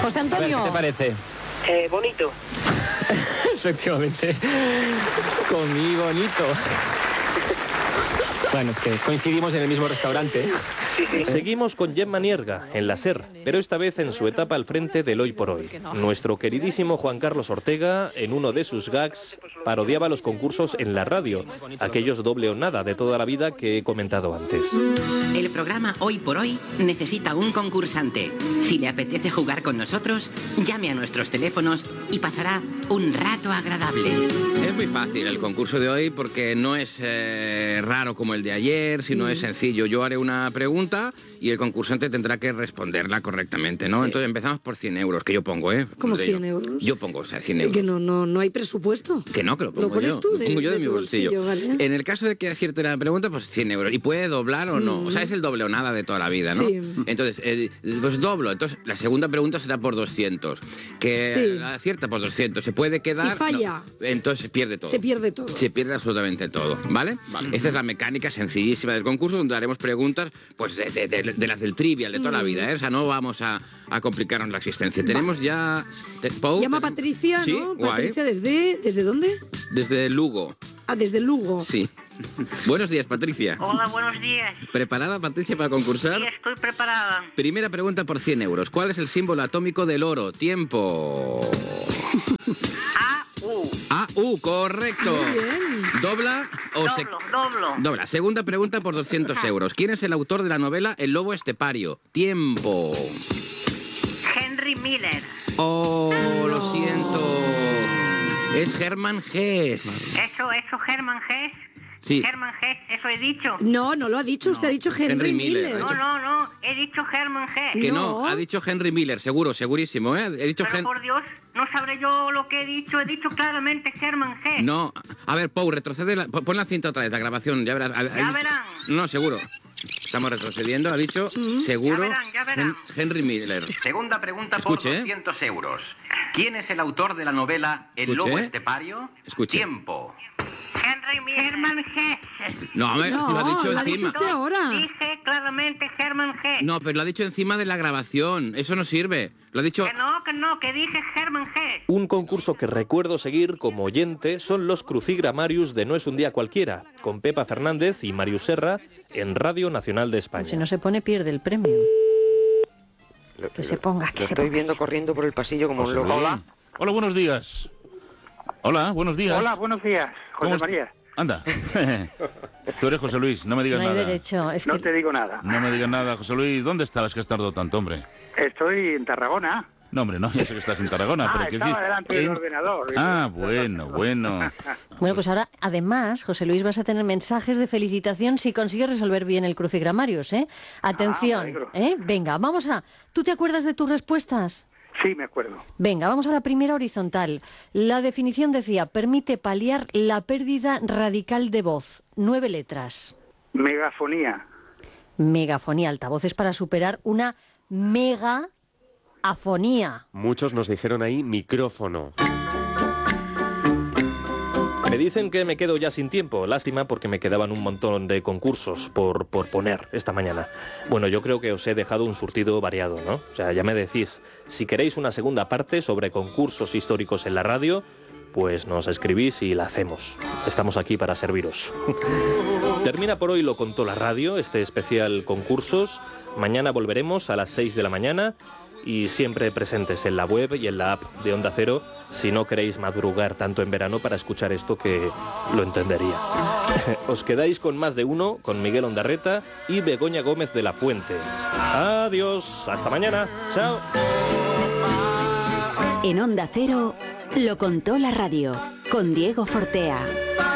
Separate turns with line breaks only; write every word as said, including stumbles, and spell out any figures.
José Antonio.
A ver, ¿qué te parece?
Eh, bonito.
Efectivamente. Comí bonito. Bueno, es que coincidimos en el mismo restaurante.
Sí, sí.
Seguimos con Gemma Nierga, en la SER, pero esta vez en su etapa al frente del Hoy por Hoy. Nuestro queridísimo Juan Carlos Ortega, en uno de sus gags, parodiaba los concursos en la radio, aquellos doble o nada de toda la vida que he comentado antes.
El programa Hoy por Hoy necesita un concursante. Si le apetece jugar con nosotros, llame a nuestros teléfonos y pasará un rato agradable.
Es muy fácil el concurso de hoy porque no es eh, raro como el de ayer, sino es sencillo. Yo haré una pregunta y el concursante tendrá que responderla correctamente, ¿no? Sí. Entonces empezamos por cien euros, que yo pongo, ¿eh?
¿Cómo cien
yo.
euros?
Yo pongo, o sea, cien euros.
Que no, no, no hay presupuesto.
Que no, que lo pongo
¿Lo pones
yo.
tú de,
lo pongo yo de, de mi bolsillo.
bolsillo, ¿vale?
En el caso de que acierte la pregunta, pues cien euros. Y puede doblar o no. Mm. O sea, es el doble o nada de toda la vida, ¿no?
Sí.
Entonces, eh, pues doblo. Entonces, la segunda pregunta será por doscientos. Que
sí.
la acierta por doscientos. Se puede quedar...
Si falla.
No. Entonces se pierde todo.
Se pierde todo.
Se pierde absolutamente todo, ¿vale? Vale. Esta es la mecánica sencillísima del concurso, donde haremos preguntas pues de, de, de, de las del trivial de toda la vida, ¿eh? O sea, no vamos a, a complicarnos la existencia. Va. Tenemos ya... Te, Pau,
Llama
tenemos...
Patricia,
¿Sí?
¿no?
Guay.
Patricia, ¿desde, ¿desde dónde?
Desde Lugo.
Ah, desde Lugo.
Sí. Buenos días, Patricia.
Hola, buenos días.
¿Preparada, Patricia, para concursar?
Sí, estoy preparada.
Primera pregunta por cien euros. ¿Cuál es el símbolo atómico del oro? Tiempo.
A U.
A U, correcto.
Muy bien.
¿Dobla o
doblo,
se...?
Doblo,
Dobla. Segunda pregunta por doscientos euros. ¿Quién es el autor de la novela El lobo estepario? Tiempo.
Henry Miller.
Oh, lo siento. Es Hermann Hesse.
Eso, eso, Hermann Hesse.
Sí.
Hermann Hesse, eso he dicho.
No, no lo ha dicho, usted no. ha dicho Henry,
Henry Miller.
Miller.
No, no, no, he dicho Hermann Hesse.
Que no. no, ha dicho Henry Miller, seguro, segurísimo, ¿eh? He dicho
Pero
Hen...
por Dios, no sabré yo lo que he dicho, he dicho claramente Hermann Hesse.
No, a ver, Pau, retrocede, la... pon la cinta otra vez, la grabación, ya verás.
Ya verán.
No, seguro. Estamos retrocediendo, ha dicho,
mm.
seguro,
ya verán, ya verán.
Hen Henry Miller.
Segunda pregunta. Escuche, por doscientos ¿eh? euros. ¿Quién es el autor de la novela El
Escuche,
lobo estepario?
Escuche.
Tiempo.
Henry Miller. Hermann Hesse.
No, a ver,
no,
lo ha dicho
lo
encima.
ha dicho usted ahora.
Dije claramente Hermann Hesse.
No, pero lo ha dicho encima de la grabación, eso no sirve. Lo ha dicho...
Que no, que no, que dije Hermann Hesse.
Un concurso que recuerdo seguir como oyente son los Crucigramarius de No es un día cualquiera, con Pepa Fernández y Marius Serra en Radio Nacional de España.
Si no se pone, pierde el premio.
Lo,
que
lo,
se ponga, que
lo
se
estoy
ponga.
viendo corriendo por el pasillo como
José
un loco.
Hola. Hola, buenos días. Hola, buenos días.
Hola, buenos días, José María.
Anda. Tú eres José Luis, no me digas
no hay
nada.
Derecho. Es
no
que...
te digo nada.
No me digas nada, José Luis. ¿Dónde estabas que has tardado tanto, hombre?
Estoy en Tarragona.
No, hombre, no, ya sé que estás en Tarragona.
Ah,
pero ¿qué
estaba
decir?
delante del
en...
ordenador.
Ah, bueno, bueno.
Bueno, pues ahora, además, José Luis, vas a tener mensajes de felicitación si consigues resolver bien el Crucigramarius, ¿eh? Atención,
ah,
¿eh? Venga, vamos a... ¿Tú te acuerdas de tus respuestas?
Sí, me acuerdo.
Venga, vamos a la primera horizontal. La definición decía, permite paliar la pérdida radical de voz. Nueve letras.
Megafonía.
Megafonía, altavoces para superar una megafonía.
Muchos nos dijeron ahí micrófono.
Me dicen que me quedo ya sin tiempo. Lástima porque me quedaban un montón de concursos por, por poner esta mañana. Bueno, yo creo que os he dejado un surtido variado, ¿no? O sea, ya me decís, si queréis una segunda parte sobre concursos históricos en la radio, pues nos escribís y la hacemos. Estamos aquí para serviros. Termina por hoy Lo Contó la Radio, este especial concursos. Mañana volveremos a las seis de la mañana y siempre presentes en la web y en la app de Onda Cero si no queréis madrugar tanto en verano para escuchar esto que lo entendería. Os quedáis con Más de Uno, con Miguel Ondarreta y Begoña Gómez de la Fuente. Adiós, hasta mañana, chao.
En Onda Cero, Lo Contó la Radio, con Diego Fortea.